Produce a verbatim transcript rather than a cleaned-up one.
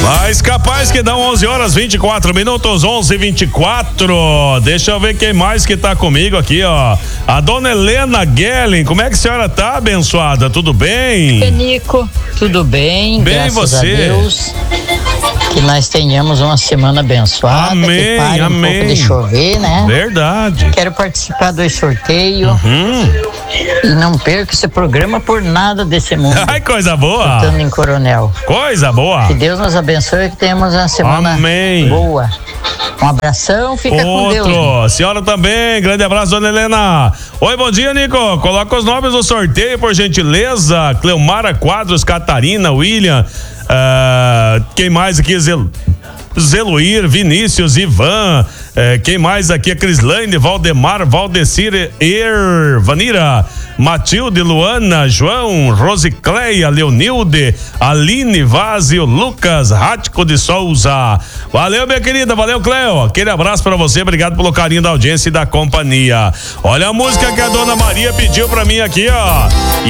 Mas capaz que dão onze horas vinte e quatro minutos, onze e vinte e quatro. Deixa eu ver quem mais que tá comigo aqui, ó. A dona Helena Gellen. Como é que a senhora tá, abençoada? Tudo bem? Penico, tudo bem? Bem, graças você? a Deus. Que nós tenhamos uma semana abençoada. Amém, que pare amém. um pouco de chover, né? Verdade. Quero participar do sorteio. Hum. E não perca esse programa por nada desse mundo. Ai, coisa boa. Estando em Coronel. Coisa boa. Que Deus nos abençoe e que tenhamos uma semana Amém. boa. Um abração, fica Outro. com Deus. Né? Senhora também, grande abraço, dona Helena. Oi, bom dia, Nico. Coloca os nomes do sorteio, por gentileza. Cleomara Quadros, Catarina, William. Uh, quem mais aqui? Zel... Zeluir, Vinícius, Ivan, eh, quem mais aqui? A Crislaine, Valdemar, Valdecir, Er, Vanira, Matilde, Luana, João, Rosicleia, Leonilde, Aline, Vazio, Lucas, Rático de Souza. Valeu, minha querida, valeu, Cleo. Aquele abraço pra você, obrigado pelo carinho da audiência e da companhia. Olha a música que a dona Maria pediu pra mim aqui, ó.